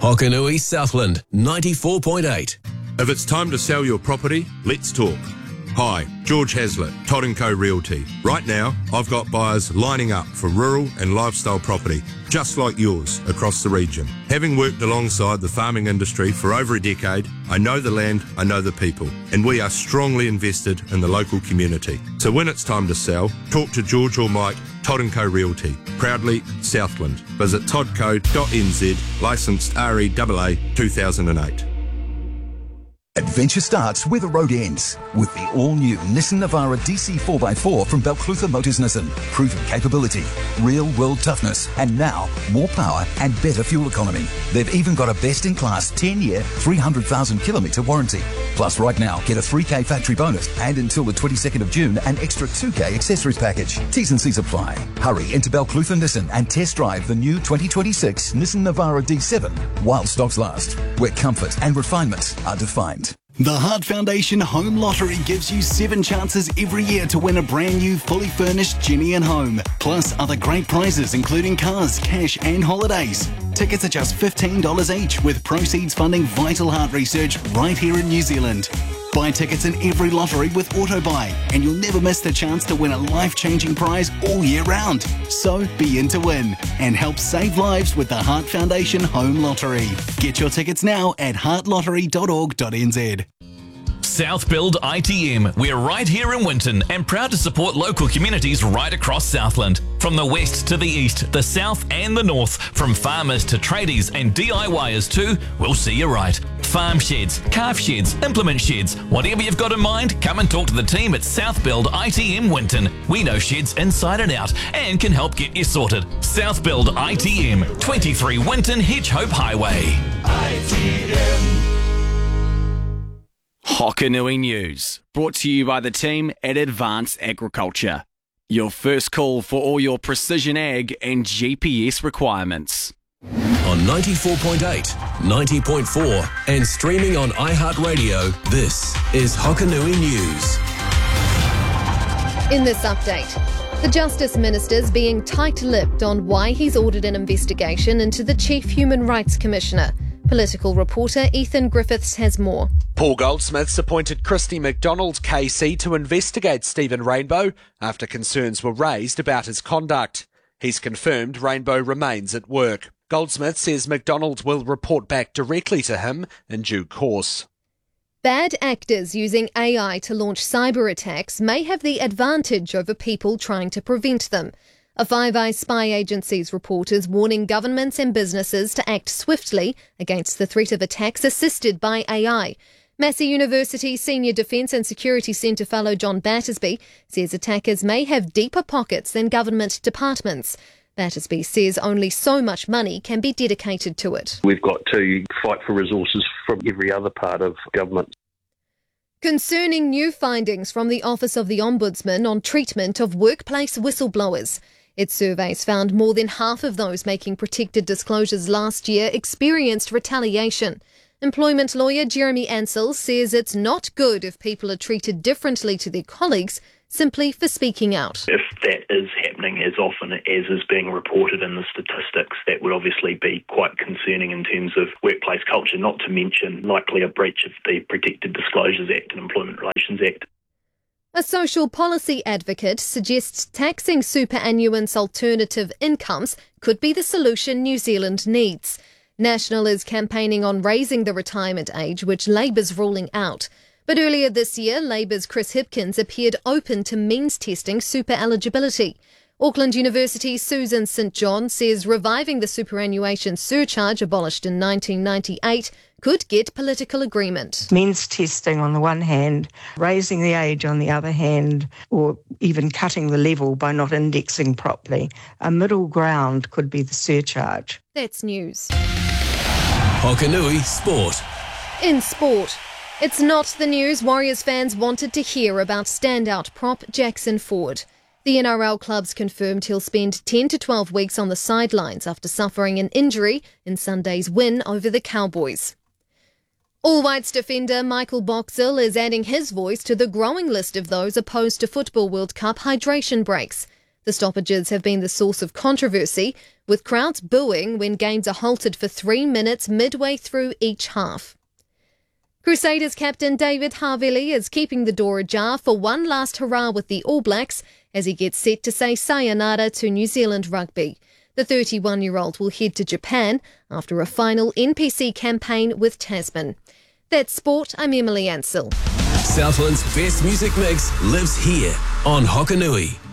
Hokanui Southland 94.8. If it's time to sell your property, let's talk. Hi, George Haslett, Todd & Co Realty. Right now, I've got buyers lining up for rural and lifestyle property, just like yours, across the region. Having worked alongside the farming industry for over a decade, I know the land, I know the people, and we are strongly invested in the local community. So when it's time to sell, talk to George or Mike, Todd & Co Realty. Proudly Southland. Visit toddco.nz, licensed REAA 2008. Adventure starts where the road ends with the all-new Nissan Navara DC 4x4 from Balclutha Motors Nissan. Proven capability, real-world toughness, and now more power and better fuel economy. They've even got a best-in-class 10-year, 300,000-kilometre warranty. Plus, right now, get a 3K factory bonus and until the 22nd of June, an extra 2K accessories package. T's and C's apply. Hurry into Balclutha Nissan and test drive the new 2026 Nissan Navara D7 while stocks last, where comfort and refinement are defined. The Heart Foundation Home Lottery gives you 7 chances every year to win a brand new fully furnished Jenny and home, plus other great prizes including cars, cash and holidays. Tickets are just $15 each, with proceeds funding vital heart research right here in New Zealand. Buy tickets in every lottery with AutoBuy and you'll never miss the chance to win a life-changing prize all year round. So be in to win and help save lives with the Heart Foundation Home Lottery. Get your tickets now at heartlottery.org.nz. South Build ITM. We're right here in Winton and proud to support local communities right across Southland. From the west to the east, the south and the north, from farmers to tradies and DIYers too, we'll see you right. Farm sheds, calf sheds, implement sheds, whatever you've got in mind, come and talk to the team at South Build ITM Winton. We know sheds inside and out and can help get you sorted. South Build ITM, 23 Winton Hedgehope Highway. ITM. Hokanui News, brought to you by the team at Advanced Agriculture. Your first call for all your precision ag and GPS requirements. On 94.8, 90.4 and streaming on iHeartRadio, this is Hokanui News. In this update, the Justice Minister's being tight-lipped on why he's ordered an investigation into the Chief Human Rights Commissioner. Political reporter Ethan Griffiths has more. Paul Goldsmith's appointed Christy McDonald KC to investigate Stephen Rainbow after concerns were raised about his conduct. He's confirmed Rainbow remains at work. Goldsmith says McDonald will report back directly to him in due course. Bad actors using AI to launch cyber attacks may have the advantage over people trying to prevent them. A Five Eyes spy agency's report is warning governments and businesses to act swiftly against the threat of attacks assisted by AI. Massey University Senior Defence and Security Centre fellow John Battersby says attackers may have deeper pockets than government departments. Battersby says only so much money can be dedicated to it. We've got to fight for resources from every other part of government. Concerning new findings from the Office of the Ombudsman on treatment of workplace whistleblowers. Its surveys found more than half of those making protected disclosures last year experienced retaliation. Employment lawyer Jeremy Ansell says it's not good if people are treated differently to their colleagues simply for speaking out. If that is happening as often as is being reported in the statistics, that would obviously be quite concerning in terms of workplace culture, not to mention likely a breach of the Protected Disclosures Act and Employment Relations Act. A social policy advocate suggests taxing superannuants' alternative incomes could be the solution New Zealand needs. National is campaigning on raising the retirement age, which Labour's ruling out. But earlier this year, Labour's Chris Hipkins appeared open to means testing super eligibility. Auckland University's Susan St John says reviving the superannuation surcharge abolished in 1998 could get political agreement. Means testing on the one hand, raising the age on the other hand, or even cutting the level by not indexing properly. A middle ground could be the surcharge. That's news. Hokanui Sport. In sport, it's not the news Warriors fans wanted to hear about standout prop Jackson Ford. The NRL club's confirmed he'll spend 10 to 12 weeks on the sidelines after suffering an injury in Sunday's win over the Cowboys. All Whites defender Michael Boxall is adding his voice to the growing list of those opposed to Football World Cup hydration breaks. The stoppages have been the source of controversy, with crowds booing when games are halted for 3 minutes midway through each half. Crusaders captain David Havili is keeping the door ajar for one last hurrah with the All Blacks as he gets set to say sayonara to New Zealand rugby. The 31-year-old will head to Japan after a final NPC campaign with Tasman. That's sport. I'm Emily Ansell. Southland's best music mix lives here on Hokanui.